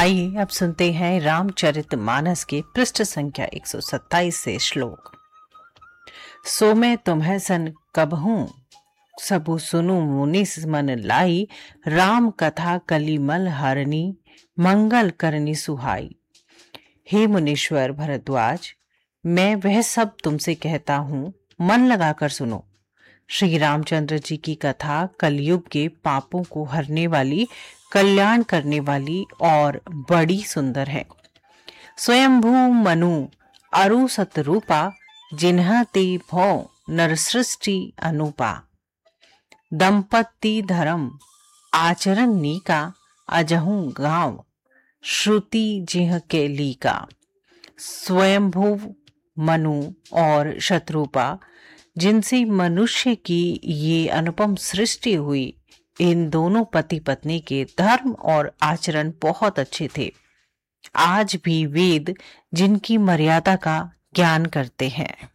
आइए अब सुनते हैं रामचरितमानस के पृष्ठ संख्या 127 से श्लोक। सो मैं तुम्हें सन कबहूं सबु सुनु मुनिस मन लाई, राम कथा कलिमल हरनी मंगल करनी सुहाई। हे मुनीश्वर भरद्वाज, मैं वह सब तुमसे कहता हूं, मन लगाकर सुनो। श्री रामचंद्र जी की कथा कलयुग के पापों को हरने वाली, कल्याण करने वाली और बड़ी सुंदर है। स्वयंभू मनु अरु सतरूपा, जिन्ह ते भौ नर सृष्टि अनुपा। दंपति धर्म आचरण नीका, अजहू गांव श्रुति जिह के लीका। स्वयंभू मनु और शत्रुपा, जिनसे मनुष्य की ये अनुपम सृष्टि हुई, इन दोनों पति पत्नी के धर्म और आचरण बहुत अच्छे थे। आज भी वेद जिनकी मर्यादा का ज्ञान करते हैं।